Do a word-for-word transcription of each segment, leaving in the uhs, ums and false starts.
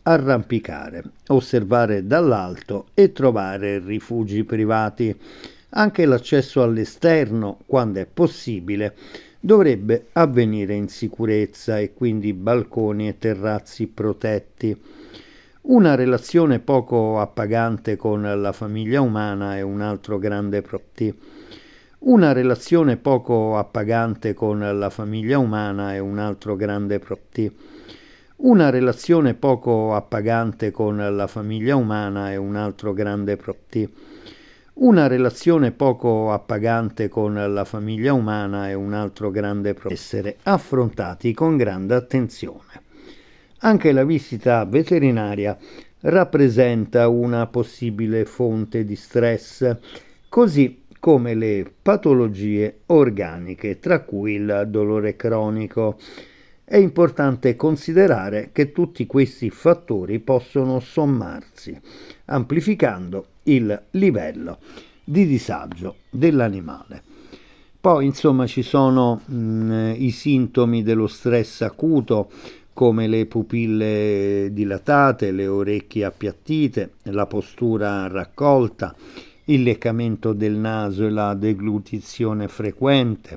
arrampicare, osservare dall'alto e trovare rifugi privati. Anche l'accesso all'esterno, quando è possibile, dovrebbe avvenire in sicurezza e quindi balconi e terrazzi protetti. Una relazione poco appagante con la famiglia umana è un altro grande problema. Una relazione poco appagante con la famiglia umana è un altro grande problema. Una relazione poco appagante con la famiglia umana è un altro grande problema. Una relazione poco appagante con la famiglia umana è un altro grande problema. Essere affrontati con grande attenzione. Anche la visita veterinaria rappresenta una possibile fonte di stress, così come le patologie organiche, tra cui il dolore cronico. È importante considerare che tutti questi fattori possono sommarsi, amplificando il livello di disagio dell'animale. Poi, insomma, ci sono mh, i sintomi dello stress acuto, come le pupille dilatate, le orecchie appiattite, la postura raccolta, il leccamento del naso e la deglutizione frequente,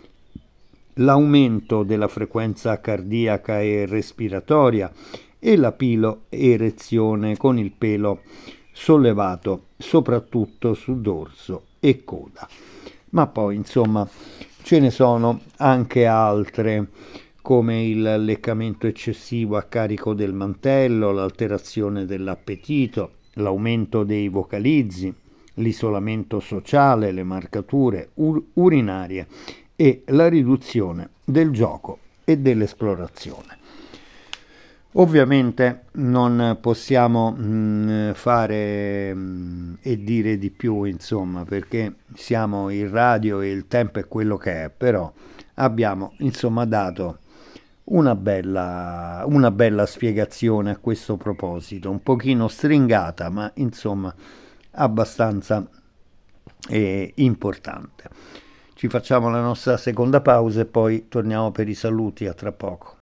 l'aumento della frequenza cardiaca e respiratoria e la piloerezione con il pelo sollevato soprattutto su dorso e coda. Ma poi, insomma, ce ne sono anche altre, come il leccamento eccessivo a carico del mantello, l'alterazione dell'appetito, l'aumento dei vocalizzi, l'isolamento sociale, le marcature ur- urinarie e la riduzione del gioco e dell'esplorazione. Ovviamente non possiamo mh, fare mh, e dire di più, insomma, perché siamo in radio e il tempo è quello che è, però abbiamo, insomma, dato una bella, una bella spiegazione a questo proposito, un pochino stringata, ma insomma abbastanza eh, importante. Ci facciamo la nostra seconda pausa e poi torniamo per i saluti. A tra poco.